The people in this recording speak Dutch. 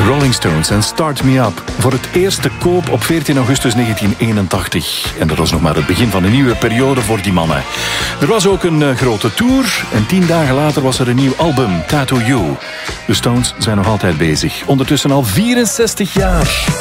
Rolling Stones en Start Me Up. Voor het eerst te koop op 14 augustus 1981. En dat was nog maar het begin van een nieuwe periode voor die mannen. Er was ook een grote tour. En 10 dagen later was er een nieuw album, Tattoo You. De Stones zijn nog altijd bezig. Ondertussen al 64 jaar.